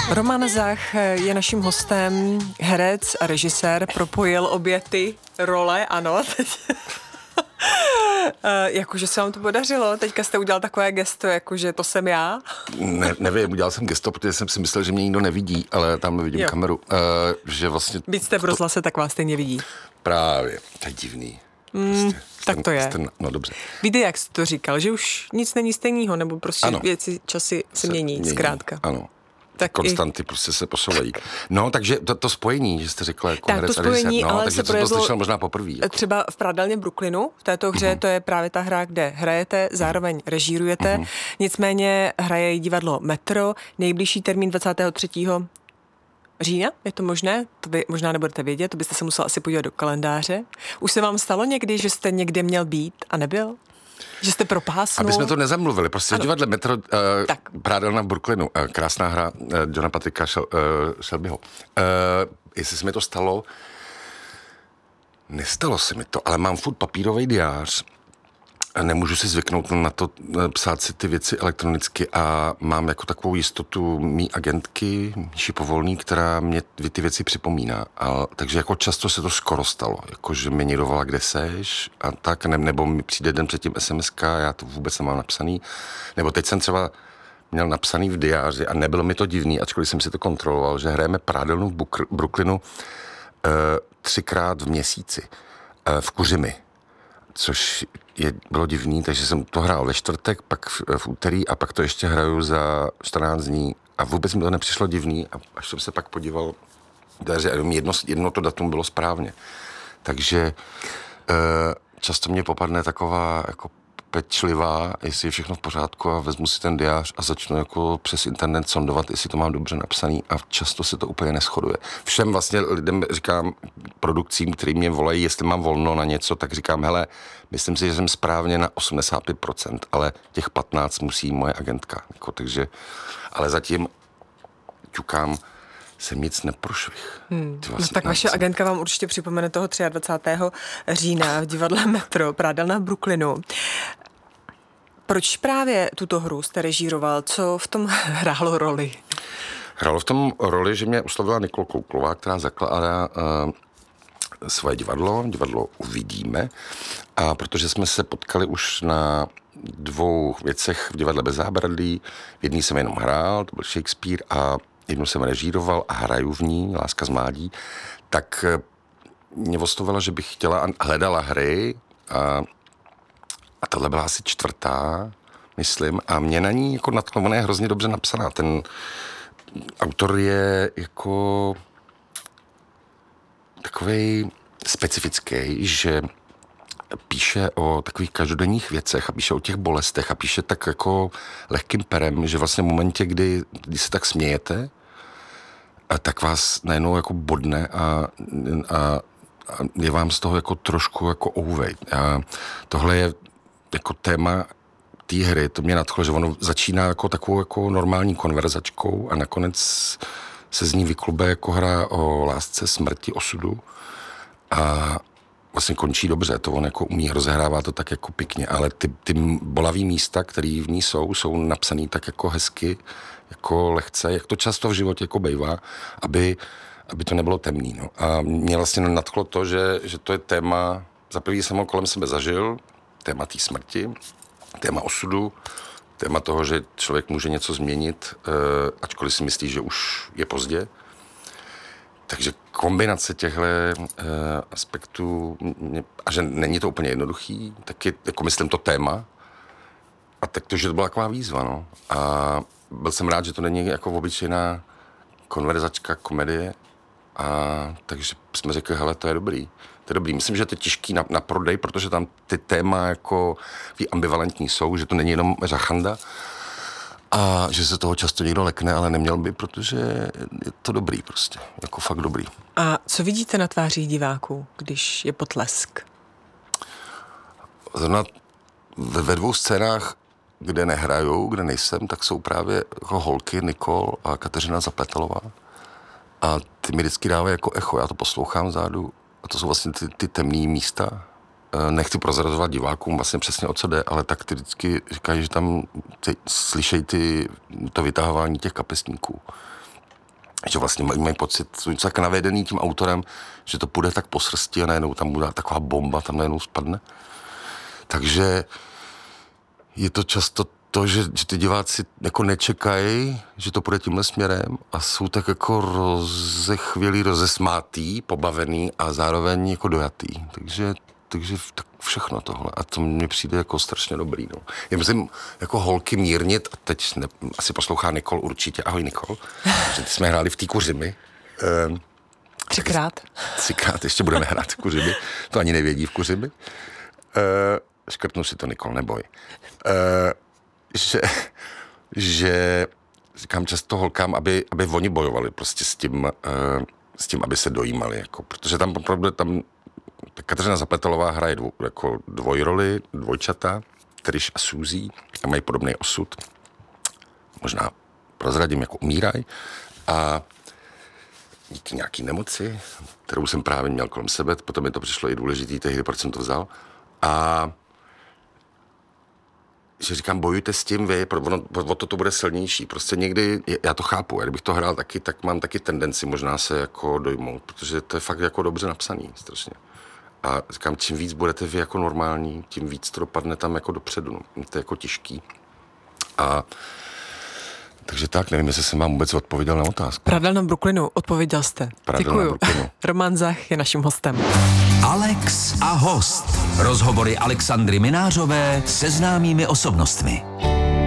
Roman Zach je naším hostem, herec a režisér, propojil obě ty role, ano. Jakože se vám to podařilo, teďka jste udělal takové gesto, jakože to jsem já. Nevím, udělal jsem gesto, protože jsem si myslel, že mě nikdo nevidí, ale tam vidím kameru. Že vlastně... Byť jste v rozhlase, tak vás stejně vidí. Právě, to je divný. Prostě, tak to je. No dobře. Víte, jak jsi to říkal, že už nic není stejného, nebo prostě ano. Věci, časy se mění, zkrátka. Ano. Tak konstanty prostě se posouvají. No, takže to spojení, že jste řekla jako herec a režisér, no, takže jsem to slyšel možná poprvé. Jako. Třeba v Prádelně Brooklynu, v této hře, to je právě ta hra, kde hrajete, zároveň režírujete, nicméně hraje divadlo Metro, nejbližší termín 23. října, je to možné? To vy možná nebudete vědět, to byste se musel asi podívat do kalendáře. Už se vám stalo někdy, že jste někde měl být a nebyl? Že jste propásnul? Aby jsme to nezamluvili, prostě v divadle Metro, Prádelna v Brooklynu, krásná hra Johna Patricka Shelbyho. Jestli se mi to stalo, nestalo se mi to, ale mám furt papírový diář. Nemůžu si zvyknout na to psát si ty věci elektronicky a mám jako takovou jistotu mý agentky, Míši Povolný, která mě ty věci připomíná. Takže jako často se to skoro stalo, jako že mě někdo volá, kde seš a tak, nebo mi přijde den předtím SMS-ka, já to vůbec nemám napsaný. Nebo teď jsem třeba měl napsaný v diáři a nebylo mi to divný, ačkoliv jsem si to kontroloval, že hrajeme Prádelnu v Brooklynu 3krát v měsíci v Kuřimi. Což bylo divný, takže jsem to hrál ve čtvrtek, pak v úterý a pak to ještě hraju za 14 dní a vůbec mi to nepřišlo divný a až jsem se pak podíval, jedno to datum bylo správně. Takže často mě popadne taková jako pečlivá, jestli je všechno v pořádku a vezmu si ten diář a začnu jako přes internet sondovat, jestli to mám dobře napsaný a často se to úplně neshoduje. Všem vlastně lidem říkám, produkcím, který mě volají, jestli mám volno na něco, tak říkám, hele, myslím si, že jsem správně na 85%, ale těch 15 musí moje agentka. Jako, takže, ale zatím ťukám, jsem nic neprošvih. No tak vaše agentka vám určitě připomene toho 23. října v divadle Metro, Prádelna v Brooklynu. Proč právě tuto hru jste režíroval? Co v tom hrálo roli? Hrálo v tom roli, že mě oslovila Nikol Kouklová, která zakládá svoje divadlo Uvidíme. A protože jsme se potkali už na 2 věcech v divadle Bez zábradlí, v jedný jsem jenom hrál, to byl Shakespeare, a jednu jsem režíroval a hraju v ní, Láska z mládí, tak mě oslovila, že bych chtěla a hledala hry a tohle byla asi 4., myslím, a mě na ní jako ona je hrozně dobře napsaná. Ten autor je jako takovej specifický, že píše o takových každodenních věcech a píše o těch bolestech a píše tak jako lehkým perem, že vlastně v momentě, kdy se tak smějete, a tak vás najednou jako bodne a je vám z toho jako trošku jako ouvej. A tohle je jako téma té hry, to mě nadchlo, že ono začíná jako takovou jako normální konverzačkou a nakonec se z ní vyklube jako hra o lásce, smrti, osudu a vlastně končí dobře, to on jako umí, rozehrává to tak jako pěkně, ale ty bolavý místa, které v ní jsou napsaný tak jako hezky, jako lehce, jak to často v životě jako bejvá, aby to nebylo temný. No. A mě vlastně nadchlo to, že to je téma, za prvý jsem ho kolem sebe zažil, téma té smrti, téma osudu, téma toho, že člověk může něco změnit, ačkoliv si myslí, že už je pozdě. Takže kombinace těchto aspektů, a že není to úplně jednoduchý, tak je, jako myslím, to téma. A tak to, že to byla taková výzva, no. A byl jsem rád, že to není jako obyčejná konverzačka, komedie. A takže jsme řekli, hele, to je dobrý. To je dobrý. Myslím, že to je těžký na prodej, protože tam ty téma jako ambivalentní jsou, že to není jenom řachanda, a že se toho často někdo lekne, ale neměl by, protože je to dobrý prostě, jako fakt dobrý. A co vidíte na tvářích diváků, když je potlesk? Zrovna ve 2 scénách, kde nehrajou, kde nejsem, tak jsou právě jako holky Nikol a Kateřina Zapletelová. A ty mi vždycky dávají jako echo, já to poslouchám vzadu a to jsou vlastně ty temný místa. Nechci prozrazovat divákům vlastně přesně o co jde, ale tak ty vždycky říkají, že tam slyšejí to vytahování těch kapesníků. že vlastně mají pocit, jsou tak navedený tím autorem, že to půjde tak po srsti a najednou tam bude taková bomba, tam najednou spadne. Takže je to často to, že ty diváci jako nečekají, že to půjde tímhle směrem a jsou tak jako rozechvělí, rozesmátý, pobavený a zároveň jako dojatý. Takže tak všechno tohle. A to mně přijde jako strašně dobrý. No. Já musím jako holky mírnit, a teď asi poslouchá Nikol určitě. Ahoj Nikol. Že ty jsme hráli v té Kuřimi. Třikrát, ještě budeme hrát v Kuřimi. To ani nevědí v Kuřimi. Škrtnu si to, Nikol, neboj. Že říkám často holkám, aby oni bojovali prostě s tím, aby se dojímali. Jako, protože tam opravdu Kateřina Zapletelová hraje jako dvojroli, dvojčata, Trish a Suzy, a mají podobný osud. Možná prozradím, jako umírají. A díky nějaký nemoci, kterou jsem právě měl kolem sebe, potom mi to přišlo i důležitý tehdy, proč jsem to vzal. A že říkám, bojujte s tím vy, o to bude silnější. Prostě někdy, já to chápu, kdybych to hrál taky, tak mám taky tendenci možná se jako dojmout, protože to je fakt jako dobře napsaný, strašně. A říkám, čím víc budete vy jako normální, tím víc to dopadne tam jako dopředu. No. To je jako těžký. A takže tak, nevím, jestli jsem vám vůbec odpověděl na otázku. Pravda na Brooklynu, odpověděl jste. Děkuju. Roman Zach je naším hostem. Alex a host. Rozhovory Alexandry Minářové se známými osobnostmi.